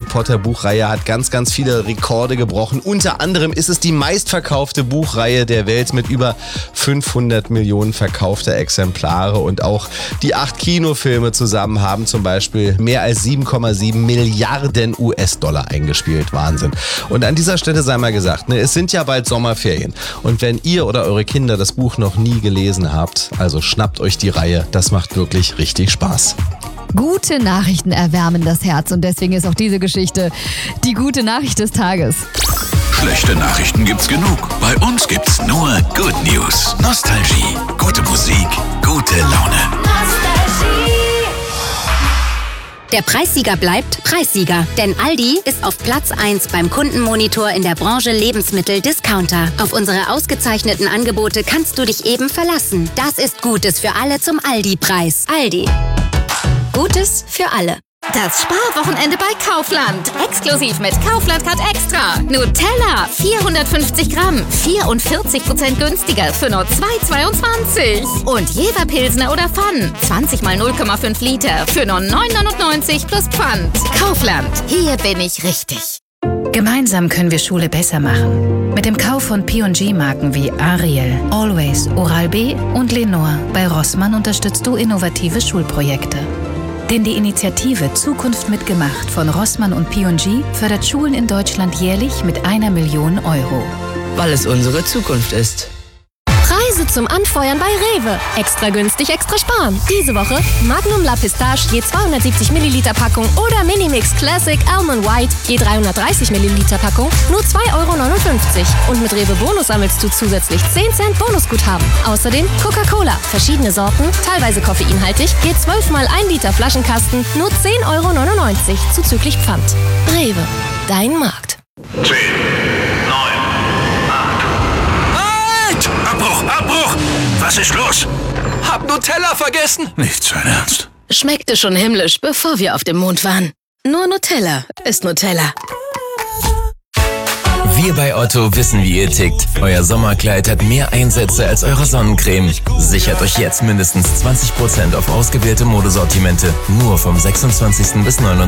Potter Buchreihe hat ganz, ganz viele Rekorde gebrochen. Unter anderem ist es die meistverkaufte Buchreihe der Welt mit über 500 Millionen verkaufter Exemplare. Und auch die 8 Kinofilme zusammen haben zum Beispiel mehr als 7,7 Milliarden US-Dollar eingespielt. Wahnsinn. Und an dieser Stelle sei mal gesagt, es sind ja bald Sommerferien. Und wenn ihr oder eure Kinder das Buch noch nie gelesen habt, also schnappt euch die Reihe. Das macht wirklich richtig Spaß. Gute Nachrichten erwärmen das Herz und deswegen ist auch diese Geschichte die gute Nachricht des Tages. Schlechte Nachrichten gibt's genug. Bei uns gibt's nur Good News. Nostalgie, gute Musik, gute Laune. Nostalgie. Der Preissieger bleibt Preissieger, denn Aldi ist auf Platz 1 beim Kundenmonitor in der Branche Lebensmittel-Discounter. Auf unsere ausgezeichneten Angebote kannst du dich eben verlassen. Das ist Gutes für alle zum Aldi-Preis. Aldi. Gutes für alle. Das Sparwochenende bei Kaufland. Exklusiv mit Kaufland Card Extra. Nutella, 450 Gramm, 44% günstiger für nur 2,22. Und Jever Pilsner oder Pfann, 20 mal 0,5 Liter für nur 9,99 plus Pfand. Kaufland, hier bin ich richtig. Gemeinsam können wir Schule besser machen. Mit dem Kauf von P&G-Marken wie Ariel, Always, Oral-B und Lenore bei Rossmann unterstützt du innovative Schulprojekte. Denn die Initiative Zukunft mitgemacht von Rossmann und P&G fördert Schulen in Deutschland jährlich mit 1 Million Euro. Weil es unsere Zukunft ist. Preise zum Anfeuern bei Rewe. Extra günstig, extra sparen. Diese Woche Magnum La Pistache je 270 Milliliter Packung oder Minimix Classic Almond White je 330 Milliliter Packung nur 2,59 €. Und mit Rewe Bonus sammelst du zusätzlich 10 Cent Bonusguthaben. Außerdem Coca-Cola, verschiedene Sorten, teilweise koffeinhaltig, je 12 mal 1 Liter Flaschenkasten nur 10,99 € zuzüglich Pfand. Rewe, dein Markt. 10, 9, 8. Abbruch! Was ist los? Hab Nutella vergessen. Nicht sein Ernst. Schmeckte schon himmlisch, bevor wir auf dem Mond waren. Nur Nutella ist Nutella. Wir bei Otto wissen, wie ihr tickt. Euer Sommerkleid hat mehr Einsätze als eure Sonnencreme. Sichert euch jetzt mindestens 20% auf ausgewählte Modesortimente. Nur vom 26. bis 29.